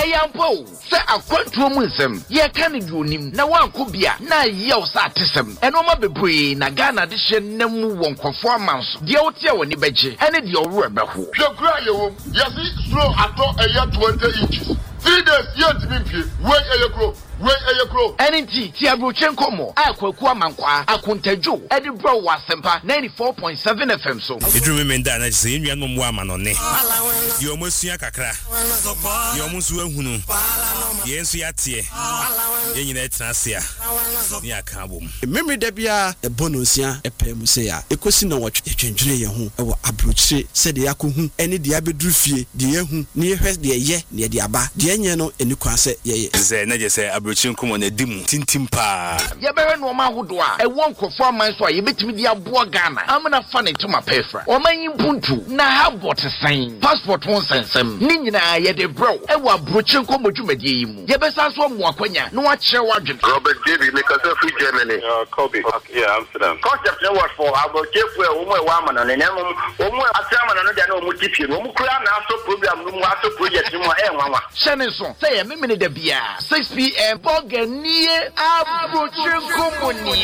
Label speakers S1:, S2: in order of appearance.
S1: Ayampo, say a quantum ye can do him, na one could be a na yell satism, and Oma be na Ghana edition nemu won performance, the Otia when Nibeji, and it your rubber.
S2: Your cry, yes, slow at all a year 20 inches. 3 days yet to be wait a crow. Wait a crow.
S1: Enti Tiabrochenko mo akwaku amankwa akontajo Edinburgh Wasempa 94.7 FM so.
S3: Edru memenda na se enua no mo amanone. Ye omosua kakra. Ye omosu ahunu. Ye ensu yatie. Ye nyina etrasia. Ni aka bom.
S4: Memory da bia e bonosia e pem se ya. Ekosi na wotwe twendwene ye ho e wo abrochire se de yakohu ene de abedru fie de yehu ne yehwes de ye ne de aba. De enye no eni kwa se ye.
S3: Ze na je se Brochinko na dimu tintimpa
S1: ye bewe no ma hodo a e won kofo man so a ye betimi dia boa Ghana amna fa ne to ma pefra o man yimpuntu na ha bot sign passport won sensem ni nyina ye de bro e wa Brochinko modwumadie yi mu ye besa so mo akwanya no wa kire wadwen
S2: Robert David because of Germany.
S5: Kobe. Yeah, Amsterdam.
S2: Concept no what for about Jeff where we wa man na nem omo asama na no dia na omo tipie no omo kura na aso program no mo aso project mo e nwanwa
S1: shene so say ye memene da bia 6 p.m. Boganie Brochinko moni